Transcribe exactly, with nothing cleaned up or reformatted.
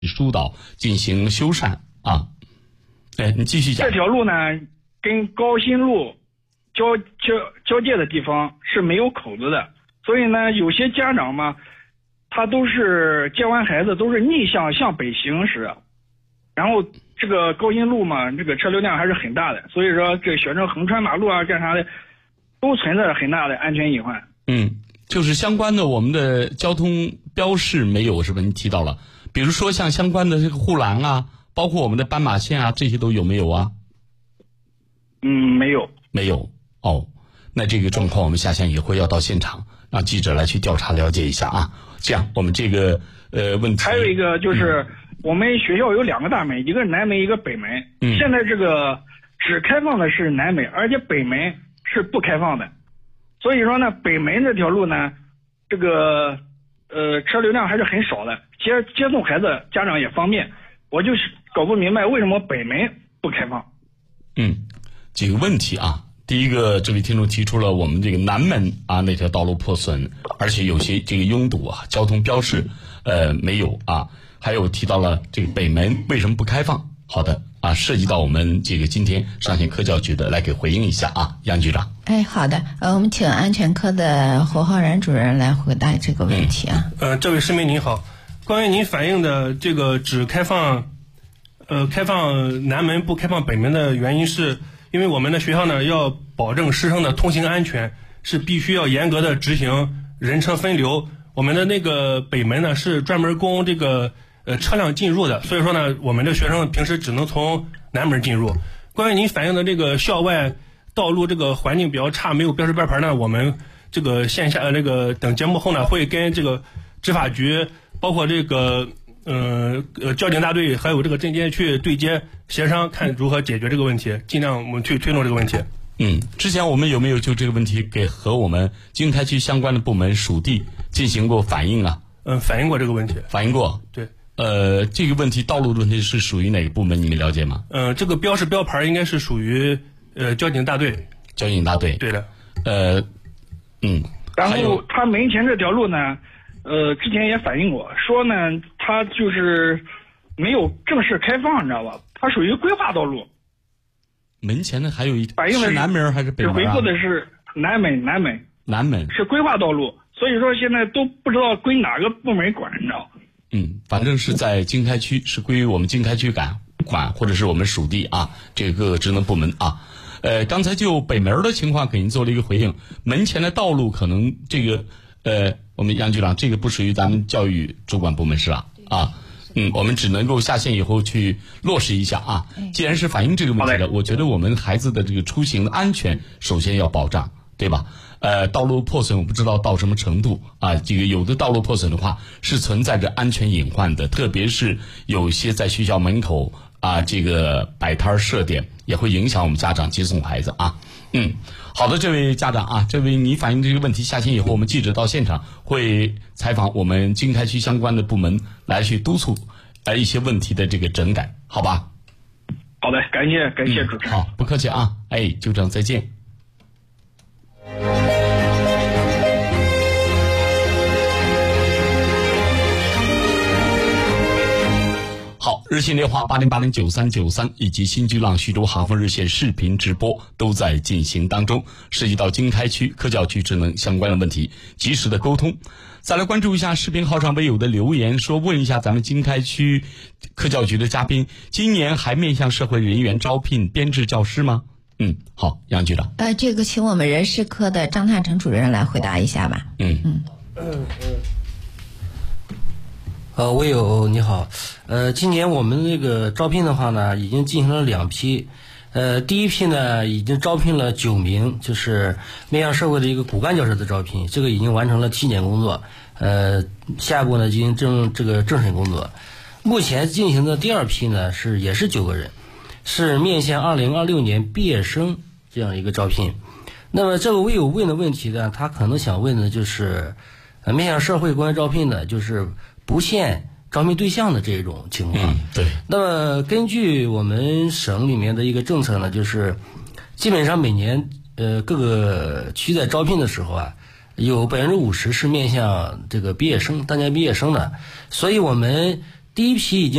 疏导进行修缮啊。哎，你继续讲。 这条路呢，跟高新路交交交界的地方是没有口子的，所以呢，有些家长嘛，他都是接完孩子都是逆向向北行驶，然后这个高新路嘛，这个车流量还是很大的，所以说这学生横穿马路啊，干啥的，都存在着很大的安全隐患。 嗯，就是相关的我们的交通标示没有是吧？你提到了，比如说像相关的这个护栏啊，包括我们的斑马线啊，这些都有没有啊？ 嗯，没有， 没有。哦，那这个状况我们下线以后要到现场，让记者来去调查了解一下啊。这样，我们这个呃问题还有一个就是、嗯、我们学校有两个大门，一个南门，一个北门。嗯，现在这个只开放的是南门，而且北门是不开放的。所以说呢，北门这条路呢，这个呃车流量还是很少的，接接送孩子家长也方便。我就是搞不明白为什么北门不开放。 嗯，几个问题啊。第一个，这位听众提出了我们这个南门啊那条道路破损，而且有些这个拥堵啊，交通标识呃没有啊，还有提到了这个北门为什么不开放？好的啊，涉及到我们这个今天上县科教局的来给回应一下啊，杨局长。 哎，好的，呃，我们请安全科的侯浩然主任来回答这个问题啊。 嗯、呃，这位市民您好，关于您反映的这个只开放呃开放南门不开放北门的原因是。因为我们的学校呢，要保证师生的通行安全，是必须要严格的执行人车分流。我们的那个北门呢，是专门供这个呃车辆进入的，所以说呢，我们的学生平时只能从南门进入。关于您反映的这个校外道路这个环境比较差，没有标识标牌呢，我们这个线下这个等节目后呢，会跟这个执法局，包括这个。呃呃，交警大队还有这个镇监去对接协商，看如何解决这个问题，尽量我们去推动这个问题。 嗯，之前我们有没有就这个问题给和我们经开区相关的部门属地进行过反映啊？ 嗯，反映过这个问题。 反映过。 对。 呃，这个问题道路的问题是属于哪个部门？你们了解吗？ 嗯、呃，这个标识标牌应该是属于呃交警大队。 交警大队。 对的。 呃，嗯。 然后他门前这条路呢？呃，之前也反映过，说呢，它就是没有正式开放，你知道吧？它属于规划道路。 门前的还有一反映的是南门还是北门啊？ 回复的是南门，南门。 南门是规划道路，所以说现在都不知道归哪个部门管，你知道？ 嗯，反正是在经开区，是归于我们经开区管管，或者是我们属地啊，这个各个职能部门啊。呃，刚才就北门的情况给您做了一个回应，门前的道路可能这个。呃，我们杨局长，这个不属于咱们教育主管部门是吧？啊，嗯，我们只能够下线以后去落实一下啊。既然是反映这个问题的，我觉得我们孩子的这个出行的安全首先要保障，对吧？呃，道路破损我不知道到什么程度啊，这个有的道路破损的话是存在着安全隐患的，特别是有些在学校门口啊，这个摆摊设点也会影响我们家长接送孩子啊。嗯，好的，这位家长啊，这位你反映这个问题下线以后，我们记者到现场会采访我们经开区相关的部门，来去督促呃一些问题的这个整改，好吧？ 好的，感谢感谢主持人、 嗯。好，不客气啊，哎，就这样，再见。好，热线电话八零八零九三九三以及新巨浪徐州航风热线视频直播都在进行当中，涉及到经开区科教区职能相关的问题，及时的沟通。再来关注一下视频号上微友的留言，说问一下咱们经开区科教局的嘉宾，今年还面向社会人员招聘编制教师吗？嗯，好，杨局长。 呃，这个请我们人事科的张探成主任来回答一下吧。 嗯嗯嗯。呃，魏友你好，呃，今年我们这个招聘的话呢，已经进行了两批，呃，第一批呢已经招聘了九名，就是面向社会的一个骨干教师的招聘，这个已经完成了体检工作，呃，下一步呢进行正这个政审工作。目前进行的第二批呢是也是九个人，是面向二零二六年毕业生这样一个招聘。那么这个魏友问的问题呢，他可能想问的就是，呃，面向社会关于招聘的，就是不限招聘对象的这种情况。 嗯，对。 那么根据我们省里面的一个政策呢，就是基本上每年呃各个区在招聘的时候啊，有百分之五十是面向这个毕业生、当年毕业生的，所以我们第一批已经